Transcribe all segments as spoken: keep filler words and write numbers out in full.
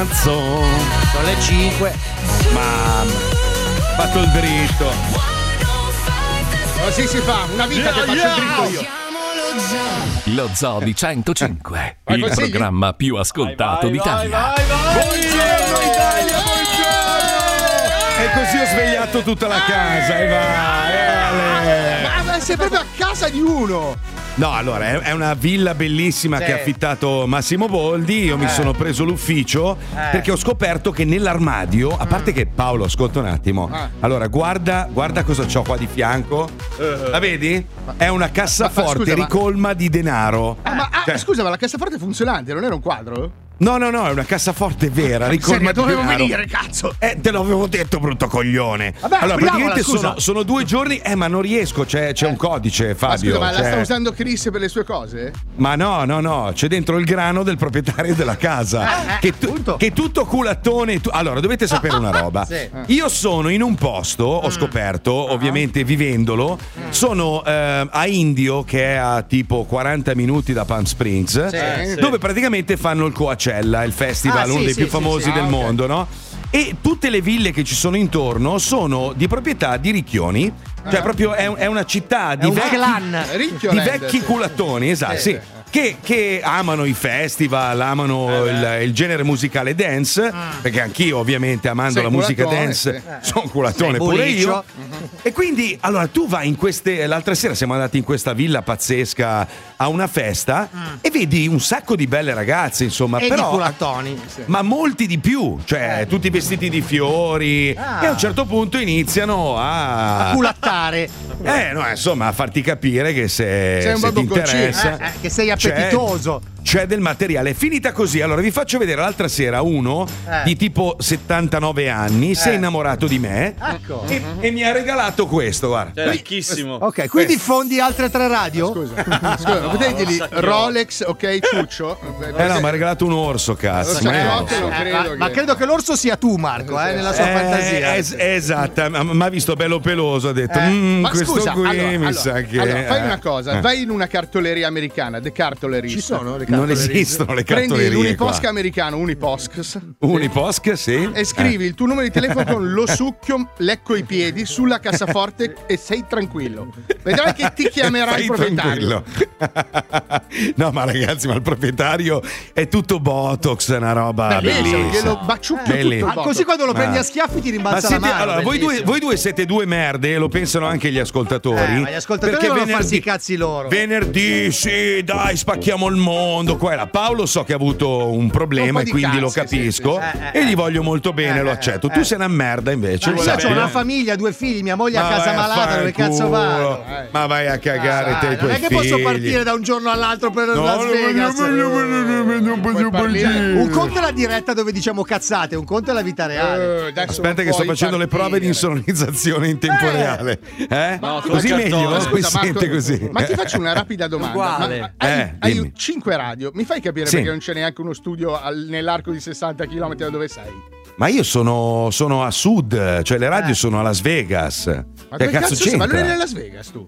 ragazzo. Sono le cinque. Mamma, fatto il dritto. Così si fa, una vita che faccio il dritto io. Lo Zoo di centocinque, Vai, il consigli? programma più ascoltato Vai, vai, d'Italia. vai, vai, vai. Buongiorno Italia, buongiorno! E così ho svegliato tutta la casa e vai. Ma, ma sei proprio a casa di uno. No, allora, è- è una villa bellissima Sì. che ha affittato Massimo Boldi. Io mi Eh. sono preso l'ufficio Eh. perché ho scoperto che nell'armadio, a parte che Paolo, ascolta un attimo. Ah. Allora, guarda, guarda cosa c'ho qua di fianco. La vedi? È una cassaforte scusa, ma- ricolma di denaro. Ah, ma ah, Cioè- scusa, ma la cassaforte è funzionante, non era un quadro? No, no, no, è una cassaforte vera, ricolma Serio, di dovevo denaro. venire, cazzo. Eh, te l'avevo detto, brutto coglione. Vabbè, allora, apriamola, praticamente scusa. sono, sono due giorni, eh, ma non riesco, c'è, c'è un codice, Ma Fabio. scusa, ma la cioè- sta usando Chris per le sue cose? Ma no, no, no, c'è dentro il grano del proprietario della casa. Eh, che, tu- appunto. che tutto culattone. tu- Allora, dovete sapere una roba. Sì. Io sono in un posto, ho scoperto, ovviamente vivendolo, sono eh, a Indio, che è a tipo quaranta minuti da Palm Springs, Sì. dove praticamente fanno il Coachella, il festival, Ah, uno sì, dei sì, più sì, famosi sì. del Ah, ok. mondo, no? E tutte le ville che ci sono intorno sono di proprietà di ricchioni. Cioè, proprio è, un- è una città di È un vecchi, clan. Ricchio di Land, vecchi sì. culattoni, esatto, Sì, sì. Che, che amano i festival, amano il, il genere musicale dance, perché anch'io ovviamente amando Sei la musica culatone, dance sì. sono culatone Sei pure buliccio. io. E quindi allora tu vai in queste, l'altra sera siamo andati in questa villa pazzesca a una festa e vedi un sacco di belle ragazze, insomma, E però di culatoni. ma molti di più, cioè tutti vestiti di fiori Ah. e a un certo punto iniziano a, A culattare. eh, no, insomma, a farti capire che se, Sei un se ti barboncino. interessa, Eh, eh, che sei c'è- appetitoso. C'è del materiale. È finita così. Allora, vi faccio vedere l'altra sera uno Eh. di tipo settantanove anni. Si è Eh. innamorato di me Ecco. e, e mi ha regalato questo. Guarda. Cioè, ricchissimo. Ok, quindi fondi altre tre radio? Scusa, scusa, non potevi dirgli Rolex, ok, Ciuccio? Eh no, mi ha regalato un orso, cazzo. Lo Ma è sai, un occhio, orso. non Eh, credo ma, che- ma credo che l'orso sia tu, Marco, eh, nella sua Eh, fantasia. es- esatto, ma mi ha visto bello peloso, ha detto, Eh, "Mm, Ma questo scusa, qui allora, mi allora, sa che... allora, fai eh." una cosa, Eh. vai in una cartoleria americana, The Cartoleries. Ci sono le Non cartolerie? esistono le Prendi cartolerie l'Uniposca qua. americano, Uniposcs, Uniposc, sì. e scrivi il tuo numero di telefono con lo succhio, lecco i piedi sulla cassaforte e sei tranquillo. Vedrai che ti chiamerà Stai il proprietario. tranquillo. No, ma ragazzi, ma il proprietario è tutto Botox, è una roba Bellissimo, bellissima. glielo baciucchio Belli. tutto Ah, il così botto. quando lo prendi Ah. a schiaffi ti Ma rimbalza la siete, mano. allora, voi due, bellissimo. voi due siete due merde e lo pensano anche gli ascoltatori. Eh, ma gli ascoltatori perché devono venerdì, farsi i cazzi loro. Venerdì, sì, dai, spacchiamo il mondo. Qua e là. Paolo so che ha avuto un problema Un po' e di quindi lo cazzi, capisco. sì, sì, sì. E gli voglio molto bene, Eh, lo eh, accetto. eh. Tu sei una merda invece. Ma lo io sai. ho una famiglia, due figli, mia moglie a Ma casa vai a malata, dove cazzo fanculo. vado? Eh. Ma vai a cagare Ah, te e i non tuoi è che figli. posso partire da un giorno all'altro per No, Las no, Vegas. no, no, no, no, no, no, non posso Puoi parlare. partire. Un conto è la diretta dove diciamo cazzate, un conto è la vita reale. Eh, adesso Aspetta non che sto puoi facendo le prove di partire. insonorizzazione in tempo Eh. reale. Eh? No, Così col meglio, cartone. no? Scusa, Si Marco, sente così. Ma ti faccio una rapida domanda. Uguale. Ma hai, Eh, hai dimmi. cinque radio. Mi fai capire Sì. perché non c'è neanche uno studio al- nell'arco di sessanta chilometri da dove sei? Ma io sono, sono a sud, cioè le radio Eh. sono a Las Vegas. Ma che dove cazzo sei? Ma c'entra? lui è a Las Vegas, tu.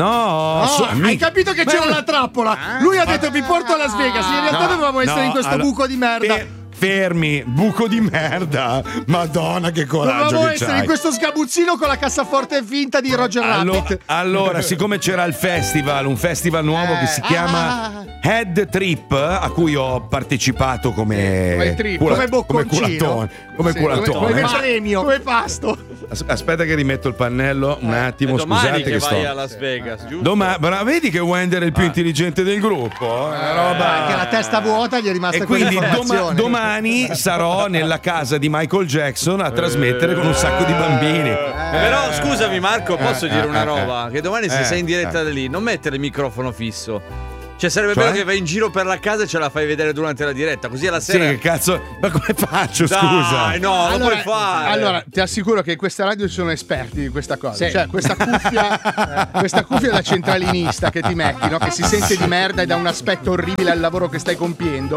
No, Oh, so- hai mica- capito che c'era una trappola? Lui ha detto vi porto a Las Vegas. In realtà No, dovevamo essere no, in questo allora- buco di merda. Fe- fermi, buco di merda. Madonna, che coraggio Dovevamo che essere c'hai. in questo sgabuzzino con la cassaforte finta di Roger Allo- Rabbit. allora, siccome c'era il festival, un festival nuovo che si Eh. chiama Ah. Head Trip, a cui ho partecipato come Come trip. cula- Come bocconcino. come culatone, come Sì, culatone. come- Come Ma- premio. Come pasto. As- Aspetta che rimetto il pannello un È attimo, domani scusate che, che vai sto. a Las Vegas, giusto? Domani, bra- vedi che Wender è il più intelligente del gruppo? È una roba. Anche la testa vuota gli è rimasta E quindi doma- quell'informazione. domani sarò nella casa di Michael Jackson a trasmettere con un sacco di bambini. Però scusami Marco, posso Eh, dire una eh, roba? Che domani se eh, sei in diretta eh. da lì, non mettere il microfono fisso. Cioè sarebbe Cioè? bello che vai in giro per la casa e ce la fai vedere durante la diretta, così alla Sì, sera. che cazzo. Ma come faccio, Dai, scusa? no, lo puoi fare. Allora, ti assicuro che questa radio sono esperti di questa cosa. Sì. Cioè, questa cuffia, questa cuffia da centralinista che ti metti, no? Che si sente di merda e dà un aspetto orribile al lavoro che stai compiendo.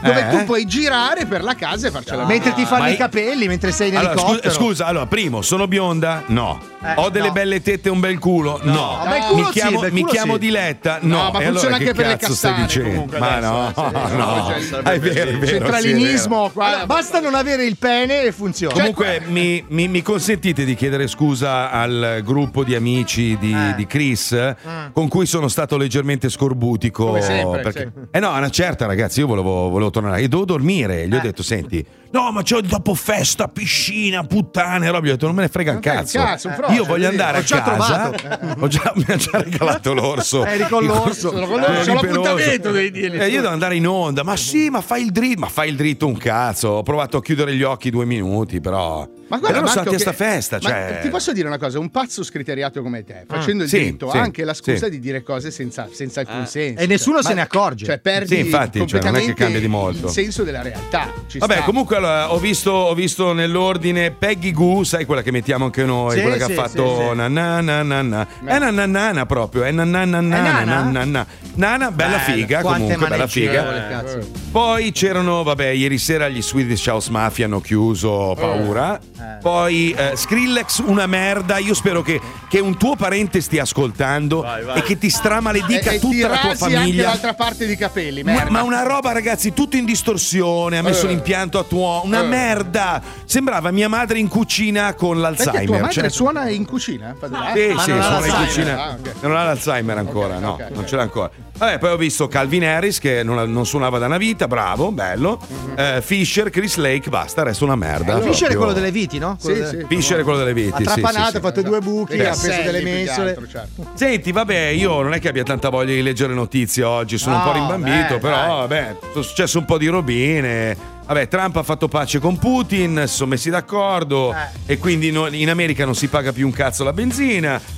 dove Eh? tu puoi girare per la casa e farcela. Mentre ti fanno Ma i i- capelli, mentre sei in Allora, scusa, elicottero. scusa, allora, primo, sono bionda? No. Eh, Ho delle no. belle tette e un bel culo? No. Un bel culo mi sì, chiamo, bel mi culo chiamo sì. Diletta? No, No. ma E funziona allora anche che per le cazzo stai castane, dicendo? comunque, Ma adesso, no, eh, sì, no. no, cioè, È sarebbe vero, è vero. Centralinismo qua. Allora, basta non avere il pene e funziona. Comunque mi, mi- mi consentite di chiedere scusa al gruppo di amici di, Eh. di Chris con cui sono stato leggermente scorbutico. Come sempre, perché- sì. Eh no, una certa ragazzi, io volevo, volevo tornare e dovevo dormire. Eh. Gli ho detto, senti, no ma c'ho dopo festa, piscina, puttane, roba. Gli ho detto, non me ne frega un Non frega un cazzo. cazzo, un frocio, Io voglio vedi? andare Ho a già casa. trovato. Ho già, mi ha già regalato l'orso. Eri con l'orso. Sono con l'orso, Eh, c'ho riperoso. l'appuntamento, devi dirgli. Eh, io devo andare in onda. Ma sì, ma fai il dritto. Ma fai il dritto un cazzo. Ho provato a chiudere gli occhi due minuti, però. Ma guarda, e loro sono Marco, a sta che- festa. ma Cioè... ti posso dire una cosa? Un pazzo scriteriato come te, facendo il Sì, dritto, sì, ha anche la scusa sì. di dire cose senza, senza alcun senso. E nessuno Cioè, se ne accorge. Cioè, perdi Sì, infatti, cioè, non è che completamente cambia di molto. il senso della realtà. Ci Vabbè, sta. comunque allora, ho, visto, ho visto nell'ordine Peggy Goo, sai quella che mettiamo anche noi, Sì, quella che sì, ha fatto sì, sì. na na na na na. È na na na na proprio, è na na na na È na nana? na na. Nana, bella figa Quante comunque, bella figa. maneggevole, cazzo. Poi c'erano, vabbè, ieri sera gli Swedish House Mafia hanno chiuso, paura. Poi eh, Skrillex, una merda. Io spero che, che un tuo parente stia ascoltando Vai, vai. e che ti stramaledica e, e ti tutta la tua rasi anche famiglia. l'altra parte di capelli, Ma, merda. ma una roba, ragazzi, tutto in distorsione. Ha messo Eh. l'impianto a tuono. Una Eh. merda. Sembrava mia madre in cucina con Perché l'Alzheimer. tua madre Cioè- suona in cucina? Fa della- Sì, Ma sì, non ha suona in l'Alzheimer. cucina. Ah, ok. Non ha l'Alzheimer ancora, Ok, no, ok, ok. non ce l'ha ancora. Vabbè, poi ho visto Calvin Harris che non, non suonava da una vita, bravo, bello. Eh, Fisher, Chris Lake, basta, resta una merda. Fisher è Proprio. quello delle viti, no? Sì, Quello sì. de- Fisher è quello delle viti. Ha sì, sì, trapanato, sì. ha fatto due buchi, Dei ha preso tasselli, delle più che mensole. altro, certo. Senti, vabbè, io non è che abbia tanta voglia di leggere notizie oggi, sono un No, po' rimbambito, beh, però dai. vabbè, è successo un po' di robine. Vabbè, Trump ha fatto pace con Putin, si sono messi d'accordo Eh. e quindi no- in America non si paga più un cazzo la benzina.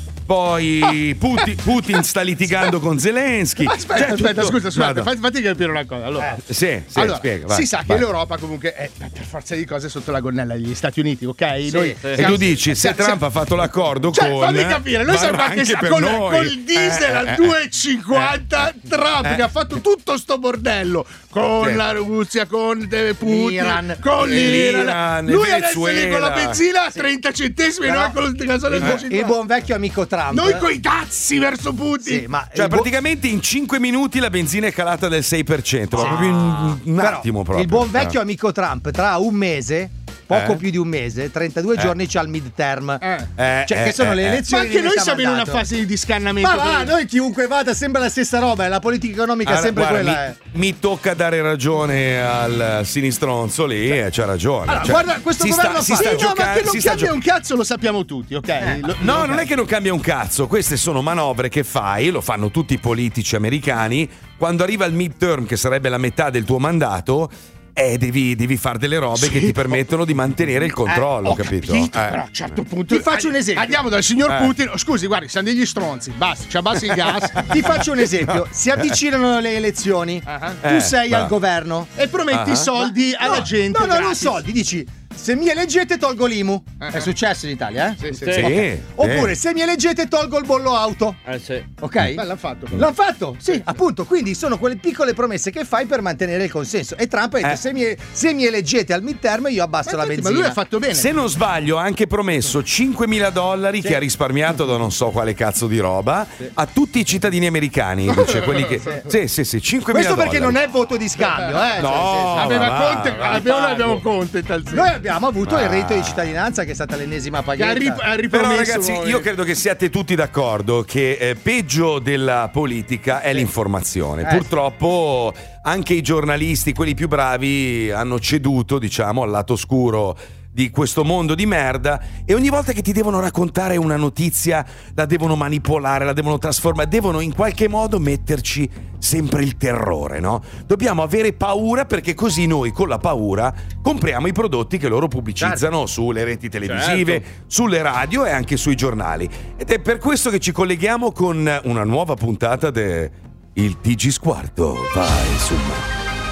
Poi Putin, Putin sta litigando con Zelensky. Aspetta, Cioè, aspetta, tutto- scusa, scusa, Vado. fatti, fatti capire una cosa. Allora, Sì, sì, allora, spiega, vai, si sa vai. che l'Europa comunque è per forza di cose sotto la gonnella degli Stati Uniti, ok? Noi E tu dici, se siamo- Trump ha fatto l'accordo Cioè, con. fammi capire, noi siamo varrà anche anche per con, noi. col diesel Eh, al eh, due e cinquanta, Trump eh. che ha fatto tutto sto bordello con Sì. la Russia, con eh, Putin, L'Iran. con l'Iran. l'Iran, Lui adesso è lì con la Venezuela. benzina a trenta centesimi, Però noi con il gasole il, bu- il buon vecchio amico Trump. Noi coi cazzi verso Putin. Sì, ma Cioè, il bu- praticamente in cinque minuti la benzina è calata del sei per cento. Ma proprio in un però attimo proprio. il buon vecchio Eh. amico Trump tra un mese, poco Eh? più di un mese, trentadue Eh. giorni c'ha il midterm. Eh. Eh, Cioè, eh, che sono eh, le eh. Ma elezioni anche di noi metà siamo in una mandato. fase di scannamento. Ma va, noi chiunque vada sembra la stessa roba, la politica economica è Allora, sempre guarda, quella. eh. mi, mi tocca dare ragione al sinistronzo lì e c'ha ragione. Allora, Cioè, guarda, questo si governo sta, ha si fatto- sta Sì, no, ma giocando. che non si sta cambia gio- un cazzo lo sappiamo tutti, ok? Lo- No, ok. non è che non cambia un cazzo, queste sono manovre che fai, lo fanno tutti i politici americani, quando arriva il midterm, che sarebbe la metà del tuo mandato, eh, devi, devi fare delle robe che ti permettono di mantenere il controllo, Ho capito? capito, Eh. però a un certo punto Ti faccio un esempio. Andiamo dal signor Eh. Putin. Oh, scusi, guardi, siamo degli stronzi. Basta, ci abbassi il gas. Ti faccio un esempio, si avvicinano le elezioni, tu Eh, sei bravo. al governo. E prometti Ah. soldi alla No, gente. No, no, non gratis. soldi, dici se mi eleggete tolgo l'I M U. Eh. È successo in Italia, eh? Sì, sì, Sì. sì. Sì, Oppure sì. se mi eleggete tolgo il bollo auto. Eh sì. Ok? Beh, l'hanno fatto. L'hanno fatto? Sì, appunto. Quindi sono quelle piccole promesse che fai per mantenere il consenso. E Trump ha detto: Eh. se, mi, se mi eleggete al midterm, io abbasso Ma, la infatti, ma benzina. lui ha fatto bene. Se non sbaglio, ha anche promesso cinquemila dollari che ha risparmiato da non so quale cazzo di roba a tutti i cittadini americani. Dice quelli che. Sì, sì, sì, cinquemila Questo perché dollari. non è voto di scambio, eh? No, Cioè, Aveva va, Conte, va, abbiamo, va. noi abbiamo Conte in tal senso. noi abbiamo avuto il Ah. reddito di cittadinanza che è stata l'ennesima Che ha, paghetta. rip- ha Però ripromesso ragazzi, voi. io credo che siate tutti d'accordo che eh, peggio della politica è l'informazione. Eh. Purtroppo anche i giornalisti, quelli più bravi, hanno ceduto, diciamo, al lato oscuro di questo mondo di merda e ogni volta che ti devono raccontare una notizia la devono manipolare, la devono trasformare, devono in qualche modo metterci sempre il terrore, no? Dobbiamo avere paura perché così noi con la paura compriamo i prodotti che loro pubblicizzano sulle reti televisive, sulle radio e anche sui giornali. Ed è per questo che ci colleghiamo con una nuova puntata de Il T G Squarto. Vai, insomma.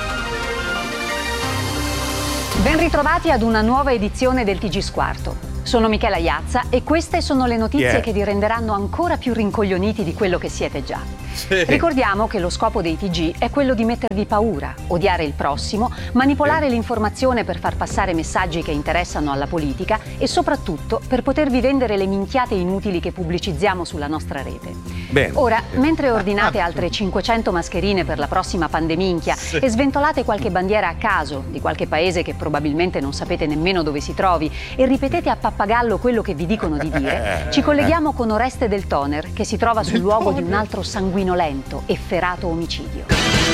Ben ritrovati ad una nuova edizione del T G Squarto. Sono Michela Iazza e queste sono le notizie Yeah. che vi renderanno ancora più rincoglioniti di quello che siete già. Sì. Ricordiamo che lo scopo dei T G è quello di mettervi paura, odiare il prossimo, manipolare l'informazione per far passare messaggi che interessano alla politica e soprattutto per potervi vendere le minchiate inutili che pubblicizziamo sulla nostra rete. Bene. Ora, mentre ordinate altre cinquecento mascherine per la prossima pandeminchia Sì. e sventolate qualche bandiera a caso di qualche paese che probabilmente non sapete nemmeno dove si trovi e ripetete a pappagallo quello che vi dicono di dire, ci colleghiamo con Oreste del Toner, che si trova sul luogo di un altro sanguinolento, efferato omicidio.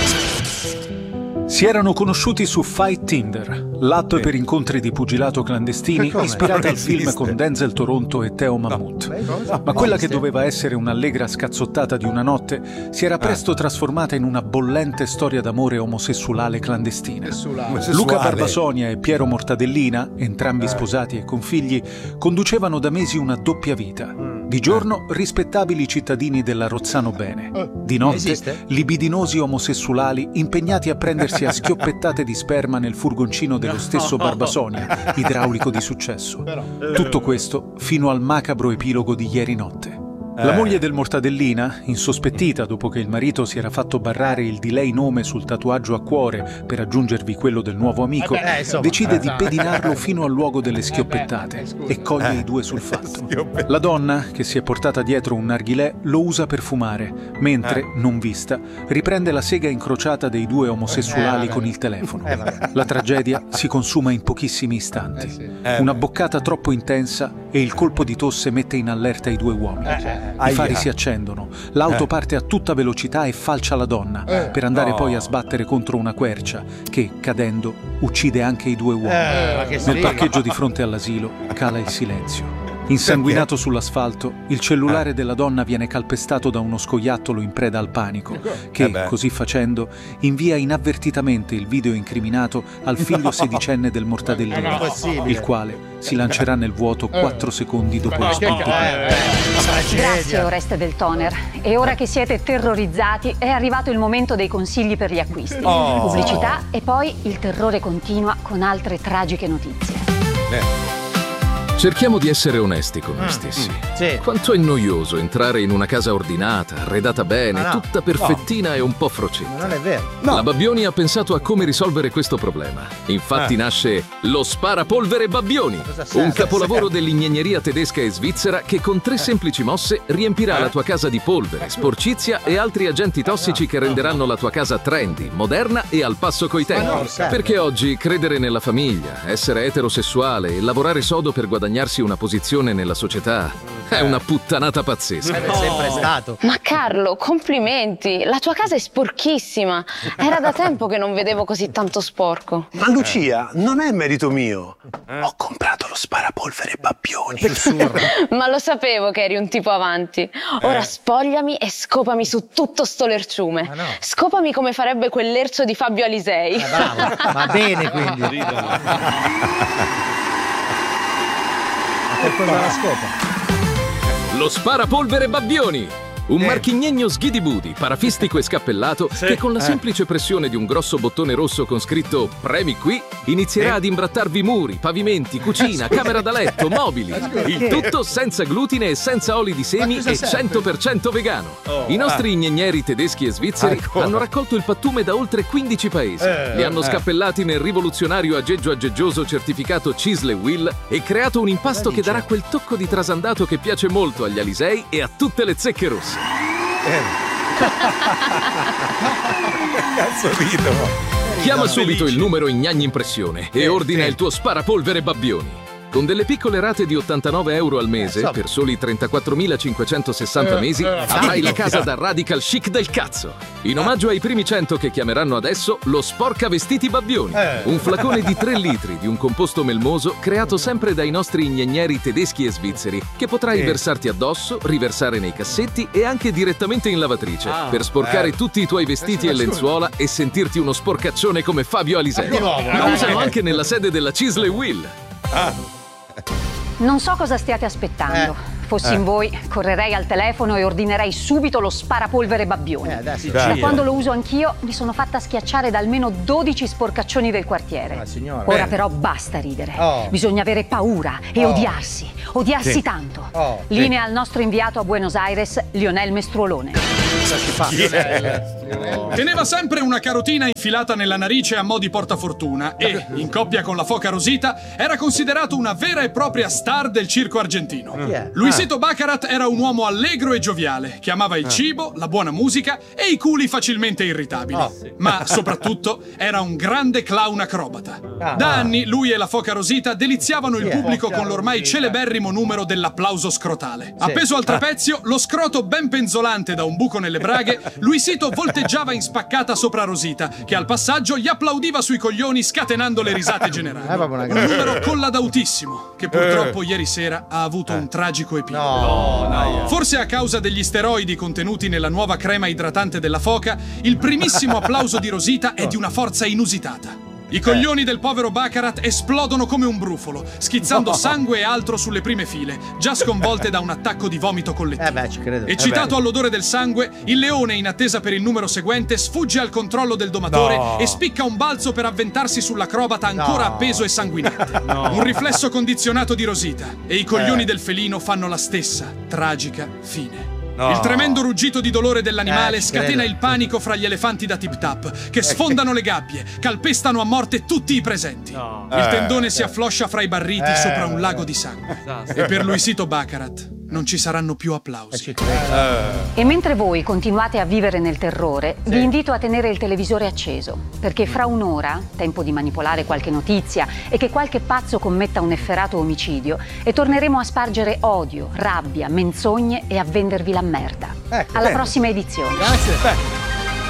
Si erano conosciuti su Fight Tinder, l'app Sì. per incontri di pugilato clandestini Come? ispirata Non al film esiste. con Denzel Toronto e Theo Mammut. Ma quella che doveva essere un'allegra scazzottata di una notte si era presto trasformata in una bollente storia d'amore omosessuale clandestina. Omosessuale. Luca Barbasonia e Piero Mortadellina, entrambi sposati e con figli, conducevano da mesi una doppia vita. Di giorno rispettabili cittadini della Rozzano Bene, di notte Esiste? libidinosi omosessuali impegnati a prendersi a schioppettate di sperma nel furgoncino dello stesso Barbasonia, idraulico di successo. Tutto questo fino al macabro epilogo di ieri notte. La moglie del Mortadellina, insospettita dopo che il marito si era fatto barrare il di lei nome sul tatuaggio a cuore per aggiungervi quello del nuovo amico, Eh beh, insomma. decide di pedinarlo fino al luogo delle schioppettate e coglie i due sul fatto. La donna, che si è portata dietro un narghilè, lo usa per fumare, mentre, non vista, riprende la sega incrociata dei due omosessuali con il telefono. La tragedia si consuma in pochissimi istanti. Una boccata troppo intensa e il colpo di tosse mette in allerta i due uomini. I fari si accendono, l'auto parte a tutta velocità e falcia la donna, per andare no. poi a sbattere contro una quercia che, cadendo, uccide anche i due uomini. ma che Nel sfiga. parcheggio di fronte all'asilo cala il silenzio. Insanguinato sull'asfalto, il cellulare della donna viene calpestato da uno scoiattolo in preda al panico, che, Eh beh. così facendo, invia inavvertitamente il video incriminato al figlio sedicenne del Mortadellino, possibile. il quale si lancerà nel vuoto quattro secondi dopo lo spinto. Grazie Oreste del Toner. E ora che siete terrorizzati è arrivato il momento dei consigli per gli acquisti. Oh. Pubblicità e poi il terrore continua con altre tragiche notizie. Cerchiamo di essere onesti con noi stessi. Sì. Quanto è noioso entrare in una casa ordinata, arredata bene, Ma no. tutta perfettina e un po' Ma frocetta. non è vero. La Babbioni ha pensato a come risolvere questo problema. Infatti nasce lo Sparapolvere Babbioni, Cosa serve? un capolavoro dell'ingegneria tedesca e svizzera che con tre semplici mosse riempirà la tua casa di polvere, sporcizia e altri agenti tossici che renderanno la tua casa trendy, moderna e al passo coi tempi. non serve. Perché oggi credere nella famiglia, essere eterosessuale e lavorare sodo per guadagnarsi una posizione nella società è una puttanata pazzesca. È sempre stato. Ma Carlo, complimenti! La tua casa è sporchissima. Era da tempo che non vedevo così tanto sporco. Ma Lucia, non è merito mio. Ho comprato lo sparapolvere Babbioni. Ma lo sapevo che eri un tipo avanti. Ora spogliami e scopami su tutto sto lerciume. Ma no. Scopami come farebbe quell'erzo di Fabio Alisei. Eh, bravo. Va bene quindi. Ma che cosa la scopa? Lo Sparapolvere Babbioni! Un marchignegno sghidibudi, parafistico e scappellato che con la semplice pressione di un grosso bottone rosso con scritto "Premi qui" inizierà ad imbrattarvi muri, pavimenti, cucina, camera da letto, mobili. Il tutto senza glutine e senza oli di semi cosa e serve? cento per cento vegano. I nostri ingegneri tedeschi e svizzeri Ancora? hanno raccolto il pattume da oltre quindici paesi. Li hanno scappellati nel rivoluzionario aggeggio aggeggioso certificato Cisle Will e creato un impasto che darà quel tocco di trasandato che piace molto agli Alisei e a tutte le zecche rosse. Cazzo ridono. Chiama subito il numero in Gnagni Impressione e ordina il tuo Sparapolvere Babbioni. Con delle piccole rate di ottantanove euro al mese, per soli trentaquattromilacinquecentosessanta mesi, avrai la casa da radical chic del cazzo. In omaggio ai primi cento che chiameranno adesso lo Sporca Vestiti Babbioni. Un flacone di tre litri di un composto melmoso creato sempre dai nostri ingegneri tedeschi e svizzeri, che potrai versarti addosso, riversare nei cassetti e anche direttamente in lavatrice, per sporcare tutti i tuoi vestiti e lenzuola e sentirti uno sporcaccione come Fabio Alisei. Lo usano anche nella sede della Cisle Will. Non so cosa stiate aspettando. Fossi in voi, correrei al telefono e ordinerei subito lo Sparapolvere Babbioni. Eh, adesso Da Sì. quando lo uso anch'io mi sono fatta schiacciare da almeno dodici sporcaccioni del quartiere. Ah, signora. Ora Bene. però basta ridere. Oh. Bisogna avere paura e Oh. odiarsi, odiarsi Sì. tanto. Oh. Linea al nostro inviato a Buenos Aires, Lionel Mestruolone. cosa si fa? Teneva sempre una carotina infilata nella narice a mo' di portafortuna e, in coppia con la foca Rosita, era considerato una vera e propria star del circo argentino. Luisito Baccarat era un uomo allegro e gioviale, che amava il cibo, la buona musica e i culi facilmente irritabili. Ma, soprattutto, era un grande clown acrobata. Da anni, lui e la foca Rosita deliziavano il pubblico con l'ormai celeberrimo numero dell'applauso scrotale. Appeso al trapezio, lo scroto ben penzolante da un buco nelle braghe, Luisito volteggiava in spaccata sopra Rosita, che al passaggio gli applaudiva sui coglioni scatenando le risate generali. Un numero colladautissimo, che purtroppo ieri sera ha avuto un tragico epilogo. No, no. Forse a causa degli steroidi contenuti nella nuova crema idratante della foca, il primissimo applauso di Rosita è di una forza inusitata. I coglioni del povero Baccarat esplodono come un brufolo, schizzando sangue e altro sulle prime file, già sconvolte da un attacco di vomito collettivo. Eh beh, ci credo. Eccitato Eh beh. all'odore del sangue, il leone, in attesa per il numero seguente, sfugge al controllo del domatore No. e spicca un balzo per avventarsi sull'acrobata ancora No. appeso e sanguinante. No. Un riflesso condizionato di Rosita, e i coglioni Eh. del felino fanno la stessa tragica fine. No. Il tremendo ruggito di dolore dell'animale Eh, ci scatena credo. il panico fra gli elefanti da Tip Tap, che sfondano le gabbie, calpestano a morte tutti i presenti. Il Eh, tendone si affloscia fra i barriti Eh, sopra un lago di sangue. E per Luisito Baccarat non ci saranno più applausi. E mentre voi continuate a vivere nel terrore, vi invito a tenere il televisore acceso, perché fra un'ora, tempo di manipolare qualche notizia e che qualche pazzo commetta un efferato omicidio, e torneremo a spargere odio, rabbia, menzogne e a vendervi la merda. Ecco, Alla bene. prossima edizione. Grazie.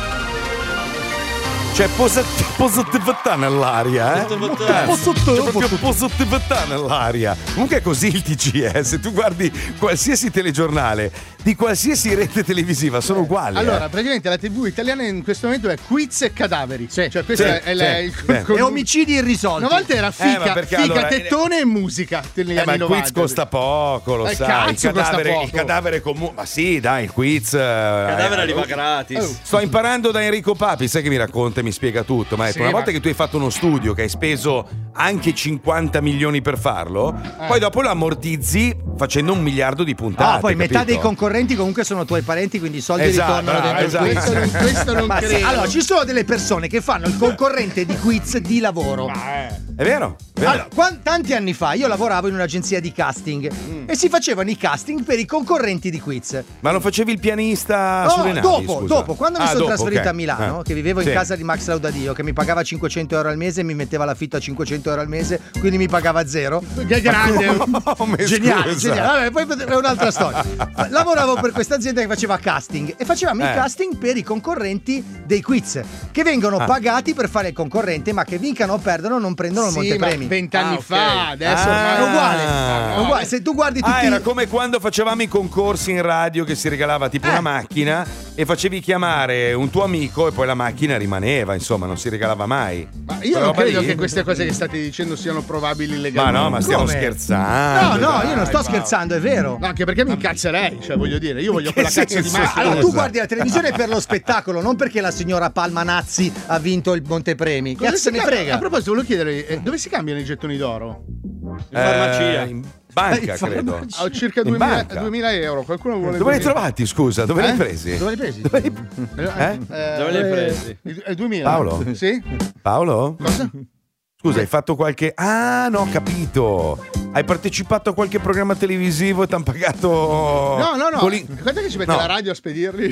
C'è posit- positività nell'aria, eh? Positività. Eh, C'è proprio positività nell'aria. Comunque è così il T G, eh? Se tu guardi qualsiasi telegiornale di qualsiasi rete televisiva sono uguali. Allora, eh. praticamente la tivù italiana in questo momento è quiz e cadaveri. Sì. Cioè, questo Sì, è, è la- sì, il sì. con- E omicidi irrisolti. Una volta era figa, Eh, ma perché figa allora- tettone e musica. negli Eh, ma anni il quiz novanta. costa poco, lo Eh, sai. cazzo, Il costa cadavere, poco. il cadavere comune. Ma sì, dai, il quiz. Il cadavere arriva gratis. Sto imparando da Enrico Papi, sai che mi racconta e mi spiega tutto. Ma ha detto, Sì, una ma- volta che tu hai fatto uno studio che hai speso anche cinquanta milioni per farlo, poi dopo lo ammortizzi facendo un miliardo di puntate. Ah, poi metà capito? dei concorrenti comunque sono tuoi parenti, quindi i soldi Esatto, ritornano bravo, dentro il esatto. quiz. Questo non, questo non Ma sì, credo. allora, ci sono delle persone che fanno il concorrente di quiz di lavoro. È vero? È vero. Allora, quan- tanti anni fa io lavoravo in un'agenzia di casting e si facevano i casting per i concorrenti di quiz. Ma non facevi il pianista No, sulle navi? dopo, scusa? dopo, quando mi Ah, sono dopo, trasferito ok. a Milano, Ah. che vivevo in Sì. casa di Max Laudadio, che mi pagava cinquecento euro al mese e mi metteva l'affitto a cinquecento euro al mese, quindi mi pagava zero. Che grande. Come Geniale, scusa. geniale. Vabbè, poi è un'altra storia. Lavoravo per questa azienda che faceva casting e facevamo Eh. i casting per i concorrenti dei quiz, che vengono Ah. pagati per fare il concorrente, ma che vincano o perdono non prendono il Sì, ma montepremi. vent'anni Ah, ok. fa, adesso Ah. ormai È uguale, è uguale. Se tu guardi tutti Ah, era come quando facevamo i concorsi in radio che si regalava tipo Eh. una macchina e facevi chiamare un tuo amico e poi la macchina rimaneva, insomma, non si regalava mai. Ma io Quella non roba credo lì- che queste cose che state dicendo siano probabili Ma legalmente. no, ma stiamo Come? scherzando. No, no, dai, io non sto Paolo. scherzando, è vero. No, anche perché mi incazzerei, cioè voglio dire, io voglio che quella cazzo di senso? macchina. Allora, tu Scusa. guardi la televisione per lo spettacolo, non perché la signora Palma Nazzi ha vinto il montepremi. Cosa Cazzo si se ne cambia- frega. A proposito, volevo chiedere, eh, dove si cambiano i gettoni d'oro? In farmacia. Eh, in banca, In credo. farmacia. Ho circa In duemila, banca. duemila euro. Qualcuno vuole. Dove li hai venire? trovati, scusa? Dove li hai Eh? presi? Dove li hai presi? Dove li- Eh? Eh? Dove li hai presi? Il, il duemila. Paolo? Sì? Paolo? Cosa? Scusa, hai fatto qualche... Ah, no, ho capito. Hai partecipato a qualche programma televisivo e ti hanno pagato... No, no, no. con i- Quanto che ci mette No. la radio a spedirli?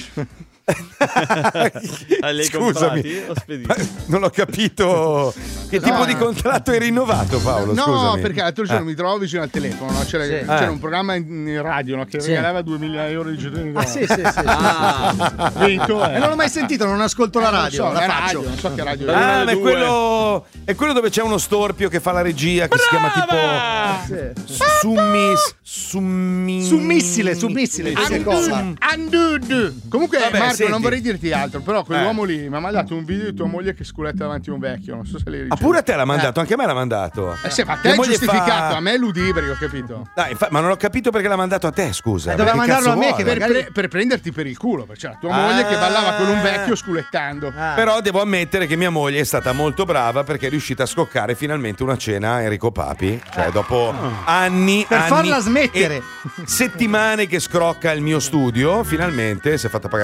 Ah, li hai Scusami, comprati o spediti? ma non ho capito che tipo No. di contratto hai rinnovato, Paolo. No, scusami. perché l'altro giorno Eh. mi trovo vicino al telefono, no? C'era, Sì. c'era Eh. un programma in, in radio, no? Che Sì. regalava duemila euro di gettoni d'oro. Ah, sì, sì, sì. Ah, Vinto, eh. E non l'ho mai sentito, non ascolto la Non radio, so, la la faccio. radio, non so che radio Ah, è. ma è quello, è quello dove c'è uno storpio che fa la regia che si chiama tipo Sì. Summis Summi Summissile, summissile, queste cose. Andud, Andud. Comunque, Vabbè, Marco, senti. non vorrei dirti altro, però quell'uomo Eh. lì mi ha mandato un video di tua moglie che sculetta davanti a un vecchio. Non so se l'hai Ah, ricevuto. pure a te l'ha mandato, anche a me l'ha mandato. Eh sì, ma te Tua è moglie giustificato, fa- a me è ludibrio, capito? Dai, infa- ma non ho capito perché l'ha mandato a te, scusa. Eh, doveva Perché mandarlo cazzo a me, vuole? che Per, magari- pre- per prenderti per il culo, perché c'è la tua Ah. moglie che ballava con un vecchio sculettando. Ah. Però devo ammettere che mia moglie è stata molto brava perché è riuscita a scoccare finalmente una cena a Enrico Papi. Cioè, dopo anni. Per anni farla smettere. e settimane che scrocca il mio studio, finalmente si è fatta pagare una cena.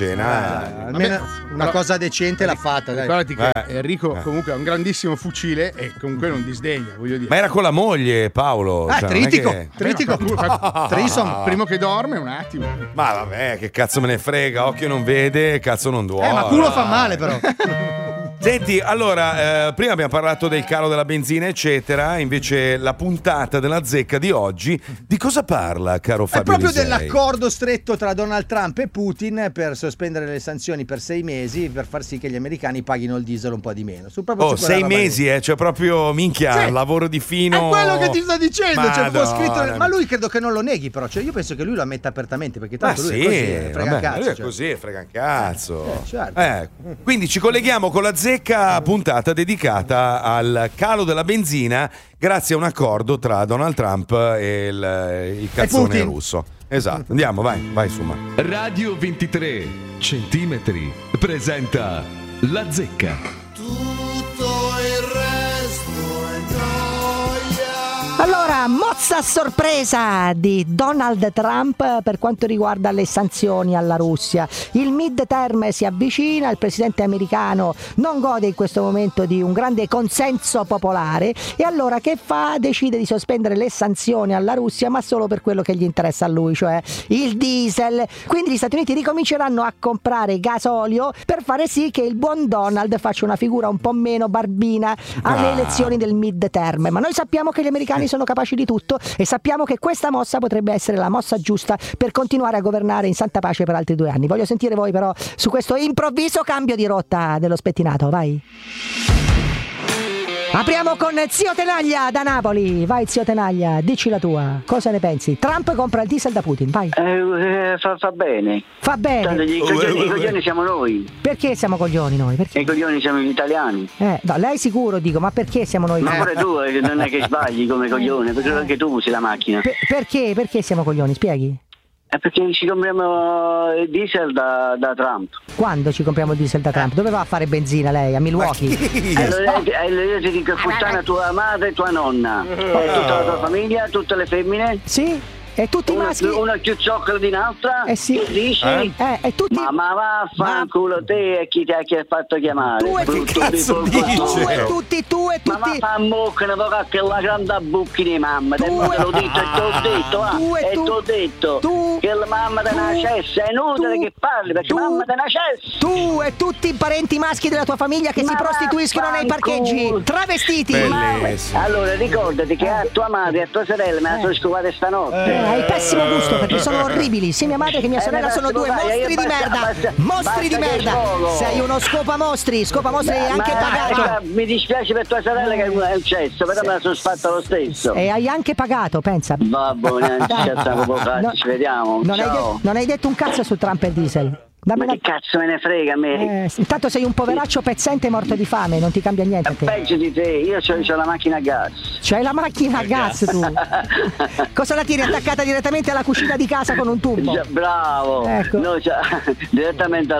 pena. Almeno una però- cosa decente l'ha fatta, dai. Guardati che Eh. Enrico Eh. comunque ha un grandissimo fucile e comunque non disdegna, voglio dire. Ma era con la moglie, Paolo. Ah, cioè, non è tritico, che- tritico. Fa- Trison. Primo che dorme, un attimo. Ma vabbè, che cazzo me ne frega, occhio non vede, cazzo non duole. Eh, ma culo fa male però. Senti, allora, eh, prima abbiamo parlato del calo della benzina, eccetera. Invece la puntata della zecca di oggi, di cosa parla, caro È Fabio proprio Lisei? dell'accordo stretto tra Donald Trump e Putin per sospendere le sanzioni per sei mesi per far sì che gli americani paghino il diesel un po' di meno. Su, proprio Oh, su quella sei roba lì. mesi, eh, cioè proprio minchia, Sì. lavoro di fino. È quello che ti sto dicendo, c'è un po' Madonna. scritto nel- ma lui credo che non lo neghi però, cioè io penso che lui lo ammetta apertamente perché Ma tanto lui sì, è così, eh, frega vabbè, cazzo. lui è cioè. così, frega un cazzo. Eh, certo. Eh, quindi ci colleghiamo con la zecca, puntata dedicata al calo della benzina grazie a un accordo tra Donald Trump e il, il cazzone Putin. russo. Esatto, andiamo, vai, vai Suma. Radio ventitré centimetri presenta La Zecca. Tutto il resto è noia. Allora, mozza a sorpresa di Donald Trump per quanto riguarda le sanzioni alla Russia. Il midterm si avvicina, il presidente americano non gode in questo momento di un grande consenso popolare e allora che fa? Decide di sospendere le sanzioni alla Russia, ma solo per quello che gli interessa a lui, cioè il diesel. Quindi gli Stati Uniti ricominceranno a comprare gasolio per fare sì che il buon Donald faccia una figura un po' meno barbina alle Ah. elezioni del midterm. Ma noi sappiamo che gli americani sono capaci di tutto e sappiamo che questa mossa potrebbe essere la mossa giusta per continuare a governare in santa pace per altri due anni. Voglio sentire voi però su questo improvviso cambio di rotta dello spettinato, vai. Apriamo con Zio Tenaglia da Napoli. Vai Zio Tenaglia, dici la tua. Cosa ne pensi? Trump compra il diesel da Putin, vai. Eh, fa, fa bene. Fa bene. Tanto gli coglioni, i coglioni siamo noi. Perché siamo coglioni noi? Perché? I coglioni siamo gli italiani. Eh, no, lei sicuro dico, ma perché siamo noi? Ma pure tu eh, non è che sbagli come coglione, perché anche tu usi la macchina. Per- perché? Perché siamo coglioni? Spieghi. È perché ci compriamo il diesel da, da Trump. Quando ci compriamo il diesel da Trump? Dove va a fare benzina lei? A Milwaukee? E allora allora io ti dico che puttana tua madre e tua nonna. E tutta la tua famiglia, tutte le femmine. Sì. E tutti i una, maschi? Una più zoccola di un'altra? Eh sì. Che dici? Eh? Eh, e tutti... Ma, ma vaffanculo te e chi ti ha chi ha fatto chiamare? Tu e che Brutto cazzo di dici? polpo. Tu e tutti, tu e Ma va tutti. fa mucca, ne va che la grande bucchi di mamma. Te Tu e- te l'ho detto e te l'ho detto, ah. Tu e E tu- te l'ho detto che la mamma te nascesse. È inutile che parli perché mamma te nascesse. Tu e tutti i parenti maschi della tua famiglia che Ma si prostituiscono nei parcheggi, vaffanculo. travestiti. Ma- allora ricordati che a tua madre e a tua sorella me la sono scovata stanotte. Eh, hai pessimo gusto perché sono orribili. Sia mia madre che mia Eh, sorella ma sono basta, due dai, mostri io di basta- merda. basta- Mostri di basta che merda. sfogo. Sei uno scopa mostri. Scopa mostri Beh, anche ma- pagato. ma- mi dispiace per tua sorella che è un cesso, però me la sono fatta lo stesso. E hai anche pagato, pensa. Va buona, No, ci vediamo. Non hai, Ciao. de- non hai detto un cazzo su Trump e il diesel. Dammi Ma che cazzo me ne frega a me? Eh, intanto sei un poveraccio pezzente morto di fame, non ti cambia niente a te. Peggio di te, io c'ho, c'ho la macchina a gas. C'hai la macchina a gas tu. Cosa la tieni attaccata direttamente alla cucina di casa con un tubo? Già, bravo, Ecco. no, cioè, direttamente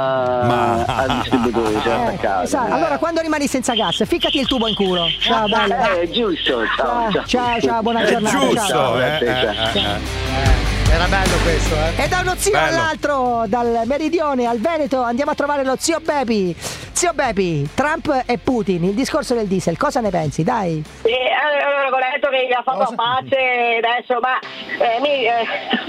alla, al distributore, cioè Eh, attaccato. esatto. Allora quando rimani senza gas, ficcati il tubo in culo. Ciao bella. Eh, giusto, ciao, Ciao, ciao, ciao, buona giornata. Giusto, ciao. eh, eh, Ciao. eh, Era bello questo, eh. E da uno zio Bello. all'altro, dal meridione al Veneto, andiamo a trovare lo zio Bepi. Zio Bepi, Trump e Putin, il discorso del diesel, cosa ne pensi? Dai. Sì, allora ho detto che gli ha fatto a pace adesso, ma eh, mi eh,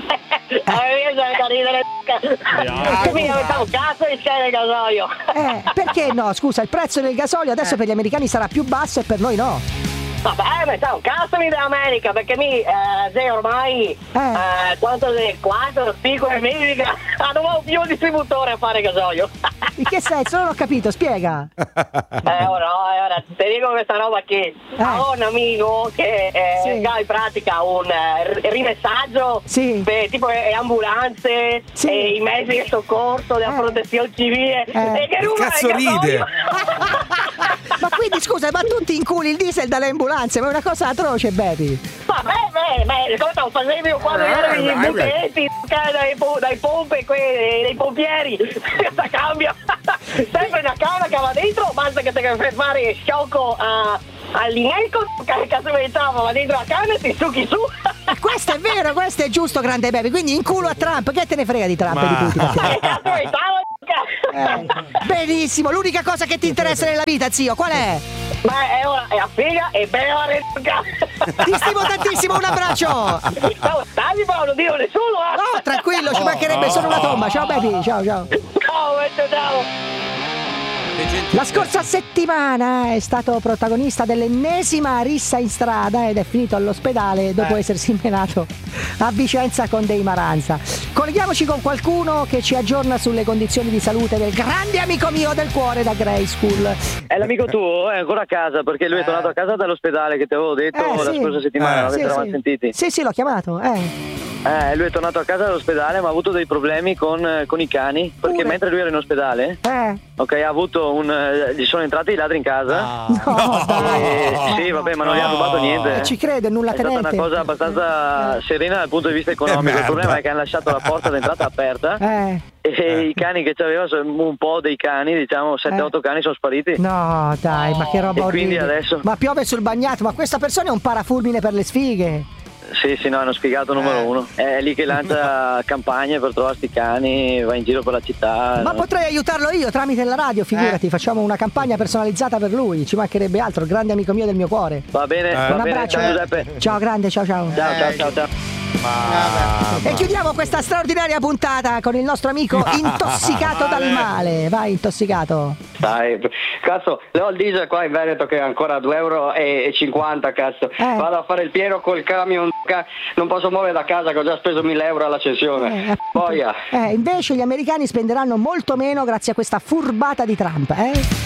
eh, da ridere che mi aveva un cazzo di scena il gasolio. Eh, perché no? Scusa, il prezzo del gasolio adesso per gli americani sarà più basso e per noi no. Vabbè, ma sta un cazzo mi dell'America, perché mi eh, se ormai eh, quanto de, quattro, cinque mesi che hanno più un distributore a fare gasolio. In che senso? Non ho capito, spiega. Eh, ora, ora ti dico questa roba che ho un amico che eh, Sì. ha in pratica un eh, rimessaggio per tipo eh, ambulanze e i mezzi di soccorso della protezione civile e che ruba cazzo il gasolio. ride? Ma quindi scusa, ma tu ti inculi il diesel dalle ambulanze, ma è una cosa atroce, Bepi. Vabbè, beh, beh, come stavo facendo io quando Eh, ero i vai, buchetti dai, po- dai pompe, quelli, dai pompieri, senza cambio. Sempre una canna che va dentro, basta che te fai fare sciocco a, all'inelco che cazzo mi trova dentro la canna e ti succhi su. Questo è vero, questo è giusto, grande baby. Quindi in culo a Trump, che te ne frega di Trump e di Putin? Ma che cazzo mi trova? Eh, benissimo, l'unica cosa che ti interessa nella vita, zio, qual è? Ma è ora, è a figa e bene ora. Ti stimo tantissimo, un abbraccio. No, stai però non dire nessuno. Eh. No, tranquillo, ci mancherebbe solo una tomba. Ciao baby, ciao ciao. Ciao, ciao. La scorsa settimana è stato protagonista dell'ennesima rissa in strada ed è finito all'ospedale dopo eh. essersi menato a Vicenza con dei Maranza. Colleghiamoci con qualcuno che ci aggiorna sulle condizioni di salute del grande amico mio del cuore da Grey School. È l'amico tuo? È ancora a casa perché lui è tornato a casa dall'ospedale che ti avevo detto Eh, la sì. scorsa settimana, Eh, che sì, eravamo sì. sentiti. Sì, sì, l'ho chiamato. Eh. Eh, lui è tornato a casa dall'ospedale ma ha avuto dei problemi con, con i cani perché Pure. mentre lui era in ospedale Eh. ok, ha avuto un eh, gli sono entrati i ladri in casa. No, E- sì, vabbè, ma non gli ha rubato niente. Eh, ci credo, è nulla È stata tenente. una cosa abbastanza serena dal punto di vista economico. Il problema è che hanno lasciato la porta d'entrata aperta Eh. e i cani che c'aveva, un po' dei cani, diciamo sette otto cani sono spariti. No, dai, ma che roba E quindi orribile. adesso Ma piove sul bagnato, ma questa persona è un parafulmine per le sfighe. Sì, sì, no, hanno spiegato numero uno. È lì che lancia campagne per trovare sti cani, va in giro per la città. Ma no? potrei aiutarlo io tramite la radio, figurati, facciamo una campagna personalizzata per lui, ci mancherebbe altro, il grande amico mio del mio cuore. Va bene, va Un bene, abbraccio. ciao Giuseppe. Ciao grande, ciao ciao. Ciao, ciao, ciao, ciao. E chiudiamo questa straordinaria puntata con il nostro amico intossicato dal male. Vai, intossicato. Dai, cazzo, ho il diesel qua in Veneto che è ancora a due euro e cinquanta, cazzo. Eh. Vado a fare il pieno col camion, ca- non posso muovere da casa che ho già speso mille euro all'accensione. Boia. Eh, invece gli americani spenderanno molto meno grazie a questa furbata di Trump, eh?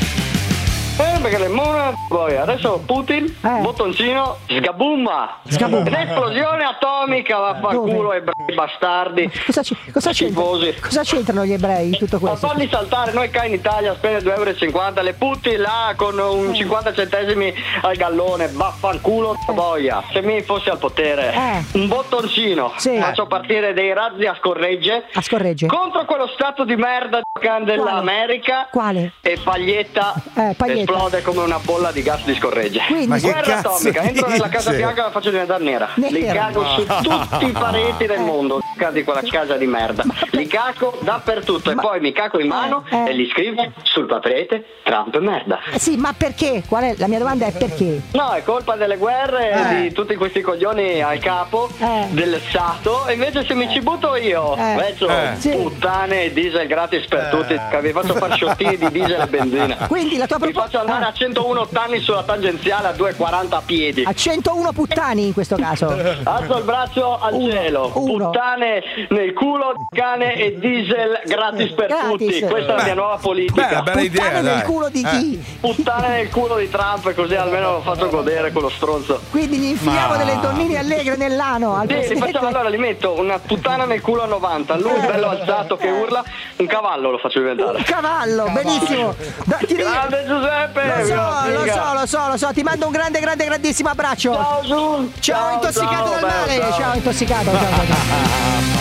Eh, perché le mona, boia. Adesso Putin, bottoncino, sgabumma. Sgabumma. Un'esplosione atomica, vaffanculo e bastardi. Cosa, ci- cosa, c'entra- cosa c'entrano gli ebrei in tutto Ma questo? falli saltare, noi qua in Italia spende due euro e cinquanta, le putti là con un cinquanta centesimi al gallone, vaffanculo boia. Se mi fossi al potere, Eh. un bottoncino, Sì. faccio partire dei razzi a scorregge, A scorregge. contro quello stato di merda dell'America. Quale? E Paglietta, Eh, Paglietta. esplode come una bolla di gas di scorregge. Quindi- Ma che guerra cazzo atomica, entro nella Casa dice? Bianca e la faccio diventare nera. Li Nera. cago su tutti i pareti del mondo di quella casa di merda. Li caco dappertutto e poi mi caco in mano Eh. e li scrivo sul paperete Trump merda. Eh sì, ma perché? Qual è? La mia domanda è perché? No, è colpa delle guerre Eh. di tutti questi coglioni al capo del Stato. E invece se mi ci butto io, Eh. vezzo, Eh. Sì. puttane e diesel gratis per tutti, che vi faccio fare sciottini di diesel e benzina. Quindi la tua Vi proposta faccio andare a centouno ottani sulla tangenziale a due e quaranta a piedi. a centouno puttani in questo caso. Alzo il braccio al cielo, uno. puttane nel culo, cane e diesel gratis per Gratis. tutti. Questa è la mia nuova politica. Beh, bella idea, Puttane nel dai. culo di chi? Puttane nel culo di Trump, così almeno lo faccio godere quello stronzo. Quindi gli infiliamo Ma- delle donnine allegre nell'ano al Sì, li presidente. facciamo, allora li metto una puttana nel culo a novanta, lui bello alzato che urla, un cavallo lo faccio diventare. Un cavallo, benissimo. Da- ti ringrazio. Grande Giuseppe! Lo so, lo figa. so, lo so, lo so, ti mando un grande, grande, grandissimo abbraccio. Ciao, Giù. Ciao, Ciao, intossicato ciao, dal bello, male. ciao. Ciao, intossicato. Ciao, ciao, ciao.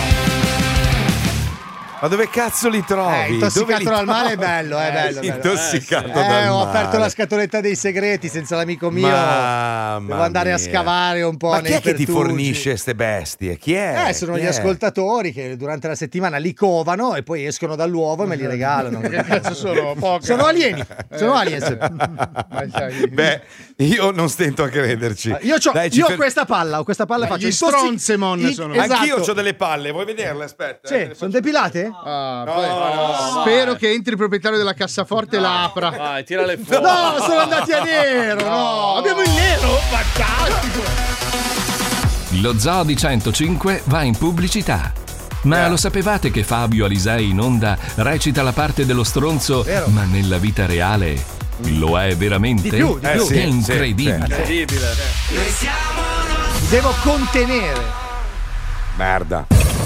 Ma dove cazzo li trovi? Eh, intossicato Dove li dal male è trovi? bello, è bello. bello. Intossicato Eh, dal ho male. aperto la scatoletta dei segreti senza l'amico mio. Mamma Devo andare a mia. scavare un po' Ma nei chi è che ti pertugi. fornisce queste bestie? Chi è? Eh, sono Chi gli è? ascoltatori che durante la settimana li covano e poi escono dall'uovo e me li regalano. Che cazzo sono? Poca. Sono alieni, sono aliens. Beh, io non stento a crederci. Io, c'ho, Dai, ci io ho fer- questa palla, ho questa palla Gli faccio i stronzemon tossi- sono. i- esatto. Anch'io ho delle palle, vuoi vederle? Aspetta. eh, Sì, sono depilate? Ah, No, poi- no, spero che entri il proprietario della cassaforte e la apra. Vai, tirale fuori. No, sono andati a nero, no. Abbiamo il nero, fantastico. Lo Zoo di centocinque va in pubblicità. Ma lo sapevate che Fabio Alisei in onda recita la parte dello stronzo, Vero. ma nella vita reale lo è veramente? Di più, di Eh più. sì, È incredibile. Incredibile. Mi devo contenere. Merda.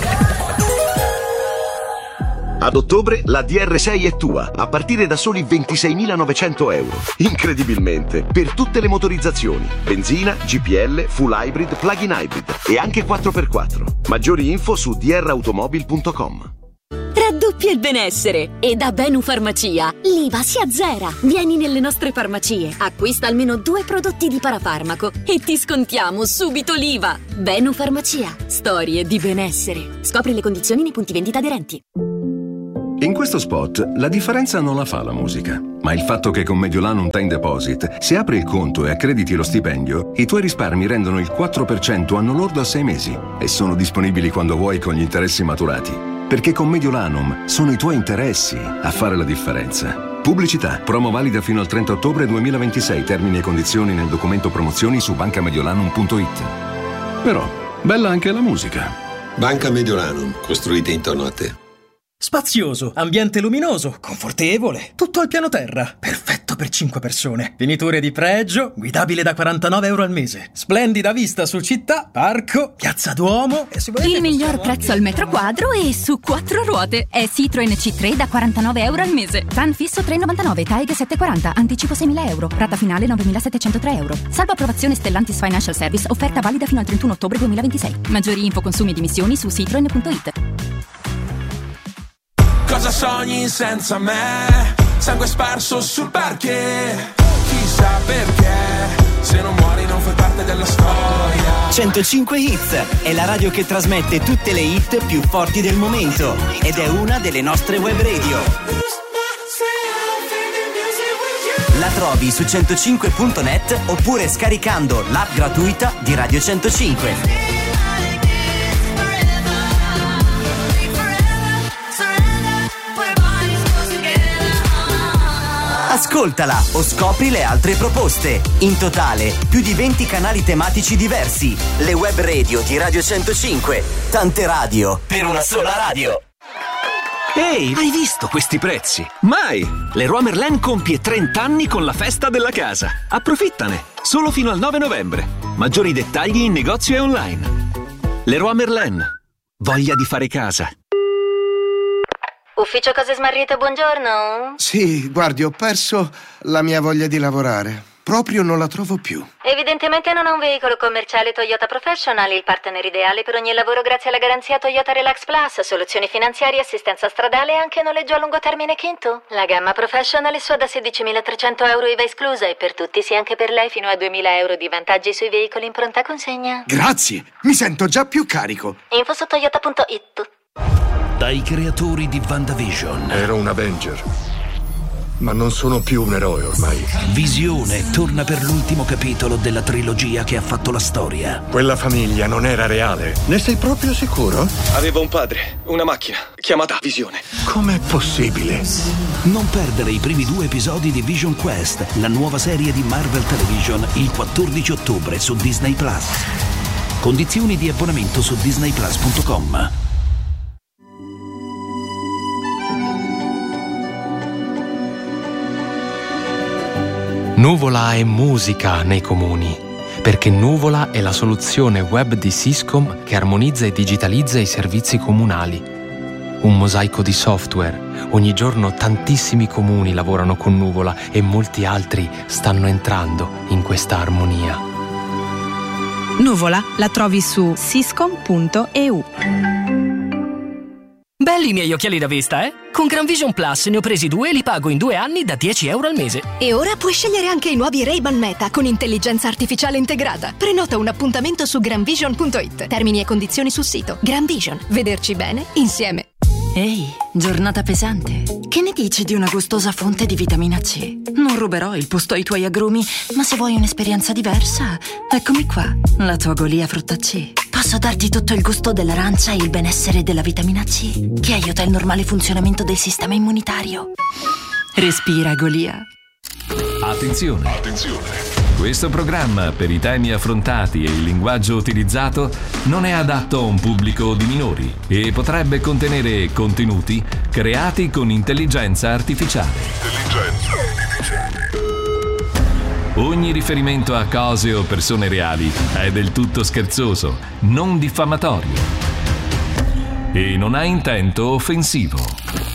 Ad ottobre la D R sei è tua, a partire da soli ventiseimilanovecento euro. Incredibilmente, per tutte le motorizzazioni, benzina, G P L, full hybrid, plug-in hybrid e anche quattro per quattro. Maggiori info su d r automobil punto com. Tra raddoppia il benessere. E da Benu Farmacia l'I V A si azzera. Vieni nelle nostre farmacie, acquista almeno due prodotti di parafarmaco e ti scontiamo subito l'I V A. Benu Farmacia, storie di benessere. Scopri le condizioni nei punti vendita aderenti. In questo spot la differenza non la fa la musica, ma il fatto che con Mediolanum Time Deposit, se apri il conto e accrediti lo stipendio, i tuoi risparmi rendono il quattro per cento anno lordo a sei mesi e sono disponibili quando vuoi con gli interessi maturati. Perché con Mediolanum sono i tuoi interessi a fare la differenza. Pubblicità. Promo valida fino al trenta ottobre duemilaventisei. Termini e condizioni nel documento promozioni su banca mediolanum punto it. Però, bella anche la musica. Banca Mediolanum, costruite intorno a te. Spazioso, ambiente luminoso, confortevole, tutto al piano terra, perfetto per cinque persone. Finiture di pregio, guidabile da quarantanove euro al mese. Splendida vista su città, parco, piazza Duomo e se volete il miglior possiamo prezzo anche... al metro quadro e su quattro ruote. È Citroen C tre da quarantanove euro al mese. Fan fisso tre virgola novantanove, TAEG settecentoquaranta, anticipo seimila euro, rata finale novemilasettecentotre euro. Salvo approvazione Stellantis Financial Service, offerta valida fino al trentuno ottobre duemilaventisei. Maggiori info, consumi ed emissioni su citroen punto it. Cosa sogni senza me? Sangue sparso sul parquet. Chissà perché. Se non muori non fai parte della storia. centocinque Hits è la radio che trasmette tutte le hit più forti del momento ed è una delle nostre web radio. La trovi su centocinque punto net oppure scaricando l'app gratuita di Radio centocinque. Ascoltala o scopri le altre proposte. In totale, più di venti canali tematici diversi. Le web radio di Radio centocinque. Tante radio per una sola radio. Ehi, hai visto questi prezzi? Mai! Leroy Merlin compie trenta anni con la festa della casa. Approfittane! Solo fino al nove novembre. Maggiori dettagli in negozio e online. Leroy Merlin. Voglia di fare casa. Ufficio Cose Smarrite, buongiorno. Sì, guardi, ho perso la mia voglia di lavorare. Proprio non la trovo più. Evidentemente non ha un veicolo commerciale Toyota Professional, il partner ideale per ogni lavoro grazie alla garanzia Toyota Relax Plus, soluzioni finanziarie, assistenza stradale e anche noleggio a lungo termine Kinto. La gamma Professional è sua da sedicimilatrecento euro I V A esclusa e per tutti sì anche per lei fino a duemila euro di vantaggi sui veicoli in pronta consegna. Grazie, mi sento già più carico. Info su toyota punto it. Dai creatori di WandaVision. Ero un Avenger, ma non sono più un eroe ormai. Visione torna per l'ultimo capitolo della trilogia che ha fatto la storia. Quella famiglia non era reale. Ne sei proprio sicuro? Avevo un padre, una macchina, chiamata Visione. Com'è possibile? Non perdere i primi due episodi di Vision Quest, la nuova serie di Marvel Television, il quattordici ottobre su Disney Plus. Condizioni di abbonamento su disney plus punto com. Nuvola è musica nei comuni, perché Nuvola è la soluzione web di Syscom che armonizza e digitalizza i servizi comunali. Un mosaico di software. Ogni giorno tantissimi comuni lavorano con Nuvola e molti altri stanno entrando in questa armonia. Nuvola la trovi su syscom punto e u. Belli i miei occhiali da vista, eh? Con Gran Vision Plus ne ho presi due e li pago in due anni da dieci euro al mese. E ora puoi scegliere anche i nuovi Ray-Ban Meta con intelligenza artificiale integrata. Prenota un appuntamento su gran vision punto it. Termini e condizioni sul sito. Gran Vision. Vederci bene insieme. Ehi, giornata pesante. Che ne dici di una gustosa fonte di vitamina C? Non ruberò il posto ai tuoi agrumi, ma se vuoi un'esperienza diversa, eccomi qua, la tua Golia frutta C. Posso darti tutto il gusto dell'arancia e il benessere della vitamina C, che aiuta il normale funzionamento del sistema immunitario. Respira, Golia. Attenzione! Attenzione! Questo programma, per i temi affrontati e il linguaggio utilizzato, non è adatto a un pubblico di minori e potrebbe contenere contenuti creati con intelligenza artificiale. Intelligenza artificiale. Ogni riferimento a cose o persone reali è del tutto scherzoso, non diffamatorio e non ha intento offensivo.